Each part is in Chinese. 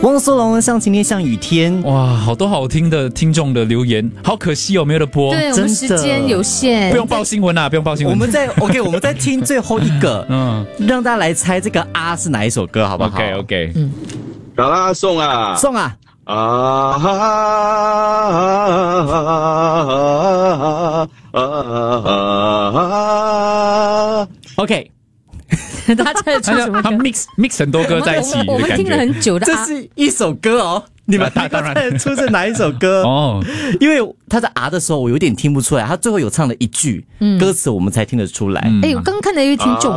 汪苏泷像晴天像雨天， 哇，好多好听的听众的留言，好可惜有没有得播？ 对，我们时间有限， 不用报新闻啊，不用报新闻。 我们再听最后一个，让大家来猜这个啊是哪一首歌，好不好 ？OK， 好啦，送啊， 送啊。OK， 他在唱什么歌？ 他 mix 很多歌在一起的感觉。 我们听了很久的， 这是一首歌哦。你们当然猜得出是哪一首歌哦？因为他在的时候，我有点听不出来，他最后有唱了一句歌词，我们才听得出来。 哎，我刚看到一位听众，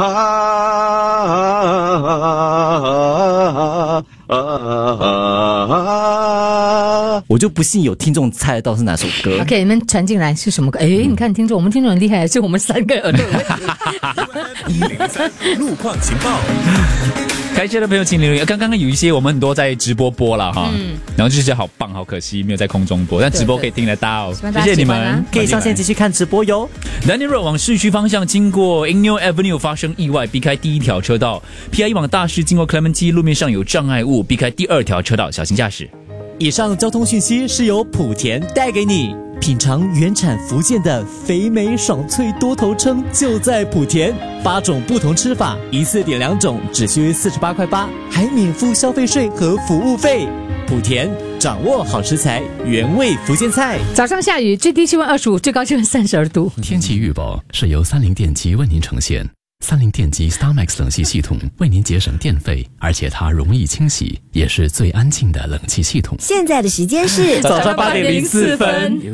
我就不信有听众猜得到是哪首歌。 OK， 你们传进来是什么歌？哎，你看听众，我们听众很厉害，是我们3个耳朵有问题。路况情报。 开车的朋友请留言。刚刚有一些我们很多在直播播了哈，然后就是好棒，好可惜没有在空中播，但直播可以听得到。谢谢你们， 可以上线继续看直播哟。 Danny Road 往市区方向经过 Inyo Avenue 发生意外，避开第1条车道。PI 往大市经过 Clementi 路面上有障碍物，避开第2条车道，小心驾驶。 以上交通讯息是由莆田带给你。品尝原产福建的肥美爽脆多头称就在莆田，8种不同吃法，一次点2种，只需48.8块，还免付消费税和服务费。莆田掌握好食材，原味福建菜。 早上下雨，最低气温25，最高气温32度。 天气预报是由30电机为您呈现。30电机 StarMax 冷气系统为您节省电费，而且它容易清洗，也是最安静的冷气系统。 现在的时间是早上8点04分。